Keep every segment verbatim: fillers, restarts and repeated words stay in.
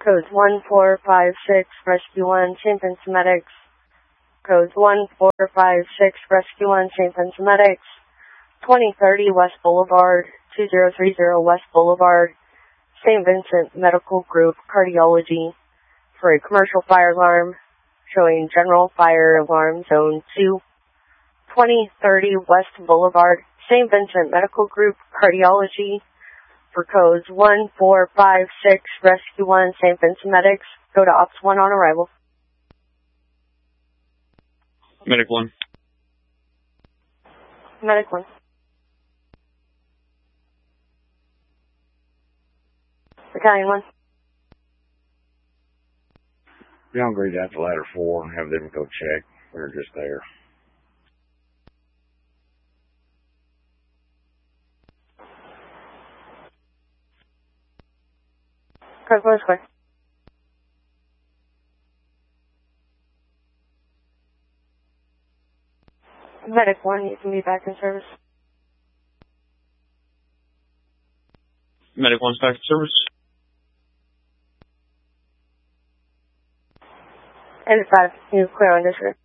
Codes one four five six, Rescue one, Saint Vincent Medics. Codes one four five six, Rescue one, Saint Vincent Medics. twenty thirty West Boulevard, two zero three zero West Boulevard, Saint Vincent Medical Group Cardiology, for a commercial fire alarm showing General Fire Alarm Zone two. twenty thirty West Boulevard, Saint Vincent Medical Group Cardiology, for codes one four five six, Rescue one, Saint Vincent Medics. Go to Ops one on arrival. Medic one. Medic one. Battalion one. Downgrade that to ladder four and have them go check. We're just there. Code four square. Medic one, you can be back in service. Medic one's back in service. And five, you clear on disregard.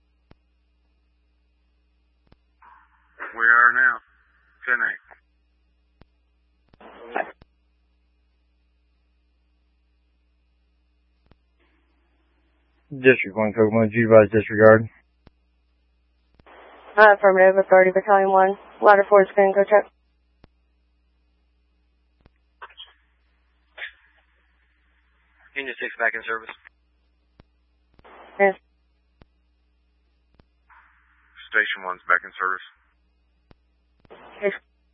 We are now. ten eight. District one, Code one, G-Vise disregard. Uh, affirmative, authority, Battalion one. Ladder four is going to go check. Union six back in service. Yes. Station one's back in service. Yes.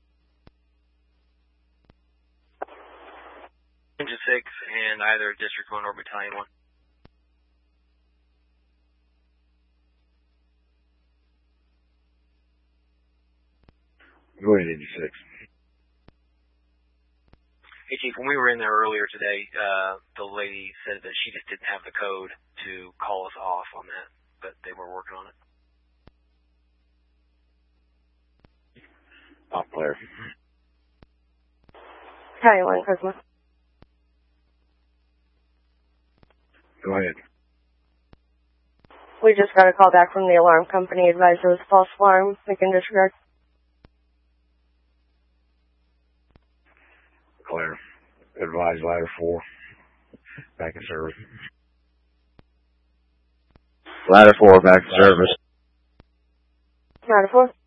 Union six and either District one or Battalion one. Go ahead, eighty-six. Hey, Chief, when we were in there earlier today, uh, the lady said that she just didn't have the code to call us off on that, but they were working on it. Off player. Battalion one, Cosmo. Go ahead. We just got a call back from the alarm company. Advised it was a false alarm. We can disregard. Clear. Advise ladder four. Back in service. Ladder four back in service. Ladder four.